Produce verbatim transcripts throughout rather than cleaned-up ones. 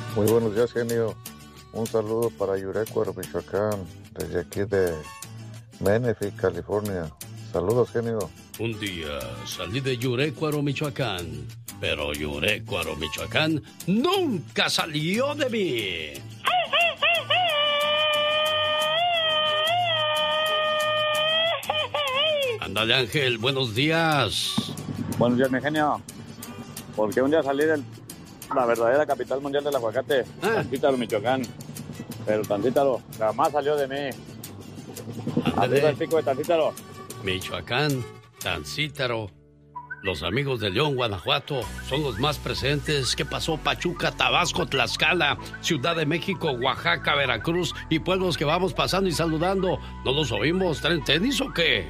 Muy buenos días, genio. Un saludo para Yurecuaro, Michoacán, desde aquí de Menifee, California. Saludos, genio. Un día salí de Yurecuaro, Michoacán, pero Yurecuaro, Michoacán nunca salió de mí. Ándale, Ángel, buenos días. Buenos días, mi genio. Porque un día salí de la verdadera capital mundial del aguacate, ah. Tancítaro, Michoacán. Pero Tancítaro jamás salió de mí. Arriba el pico de Tancítaro. Michoacán, Tancítaro. Los amigos de León, Guanajuato, son los más presentes. ¿Qué pasó? Pachuca, Tabasco, Tlaxcala, Ciudad de México, Oaxaca, Veracruz y pueblos que vamos pasando y saludando. ¿No los oímos? ¿Traen tenis o qué?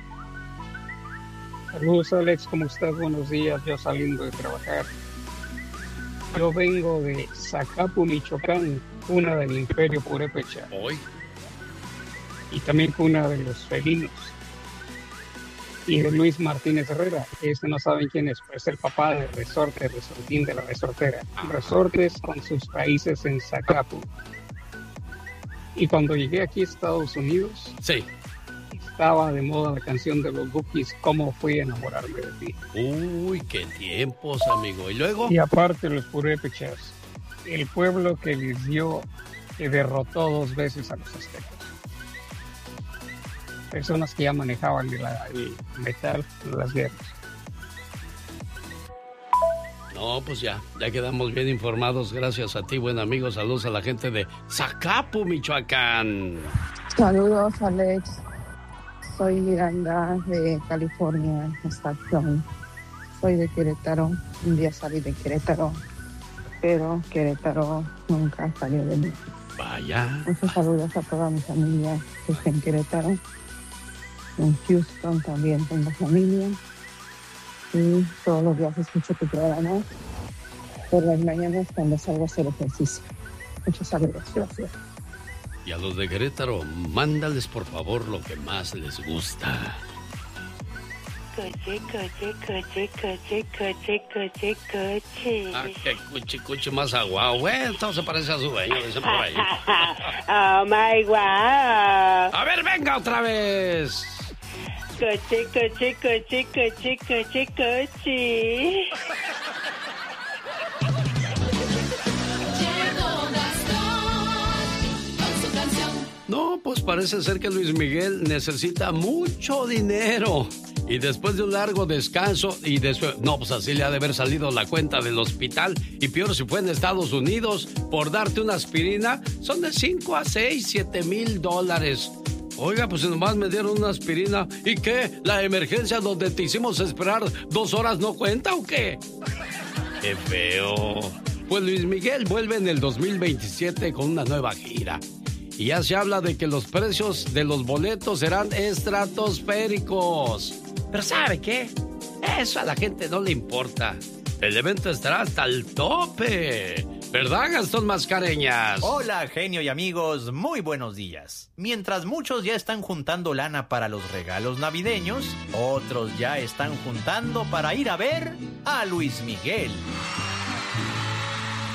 Saludos, Alex, ¿cómo estás? Buenos días, yo saliendo de trabajar. Yo vengo de Zacapu, Michoacán, cuna del Imperio Purépecha. ¿Hoy? Y también cuna de los felinos. Y de Luis Martínez Herrera, que este no saben quién es, pero es el papá de Resorte, Resortín de la Resortera. Resortes con sus raíces en Zacapu. Y cuando llegué aquí a Estados Unidos... Sí. Estaba de moda la canción de los Bukis, ¿Cómo fui a enamorarme de ti? Uy, qué tiempos, amigo. ¿Y luego? Y aparte los purépechas, el pueblo que les dio, que derrotó dos veces a los aztecas. Personas que ya manejaban el, el metal en las guerras. No, pues ya, ya quedamos bien informados. Gracias a ti, buen amigo. Saludos a la gente de Zacapu, Michoacán. Saludos, Alex. Soy Miranda de California, estación. Soy de Querétaro. Un día salí de Querétaro, pero Querétaro nunca salió de mí. Vaya. Muchos saludos a toda mi familia que está en Querétaro. En Houston también tengo familia. Y todos los días escucho tu programa por las mañanas cuando salgo a hacer ejercicio. Muchos saludos. Gracias. Y a los de Querétaro, mándales por favor lo que más les gusta. Coche, coche, coche, coche, coche, coche, coche. Ah, qué cuchi, cuchi más aguao, güey. Todo se parece a su dueño, dicen por ahí. Oh my wow. A ver, venga otra vez. Coche, coche, coche, coche, coche, coche. No, pues parece ser que Luis Miguel necesita mucho dinero. Y después de un largo descanso y después... No, pues así le ha de haber salido la cuenta del hospital. Y peor si fue en Estados Unidos, por darte una aspirina, son de cinco a seis, siete mil dólares. Oiga, pues nomás me dieron una aspirina. ¿Y qué? ¿La emergencia donde te hicimos esperar dos horas no cuenta o qué? ¡Qué feo! Pues Luis Miguel vuelve en el dos mil veintisiete con una nueva gira. Y ya se habla de que los precios de los boletos serán estratosféricos. Pero ¿sabe qué? Eso a la gente no le importa. El evento estará hasta el tope. ¿Verdad, Gastón Mascareñas? Hola, genio y amigos. Muy buenos días. Mientras muchos ya están juntando lana para los regalos navideños, otros ya están juntando para ir a ver a Luis Miguel.